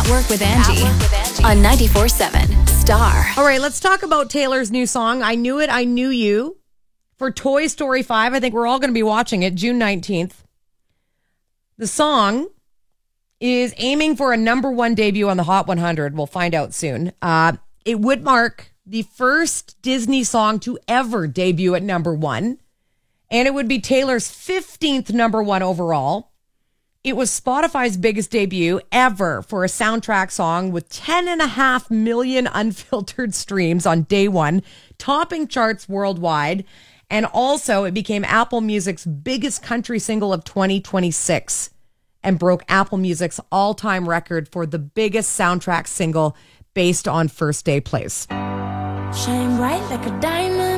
Work with Angie on 94.7 Star. All right, let's talk about Taylor's new song, I Knew It, I Knew You, for Toy Story 5. I think we're all going to be watching it June 19th. The song is aiming for a number one debut on the Hot 100. We'll find out soon. It would mark the first Disney song to ever debut at number one, and it would be Taylor's 15th number one overall. It was Spotify's biggest debut ever for a soundtrack song with 10.5 million unfiltered streams on day one, topping charts worldwide. And also, it became Apple Music's biggest country single of 2026 and broke Apple Music's all-time record for the biggest soundtrack single based on first day plays. Shine bright like a diamond.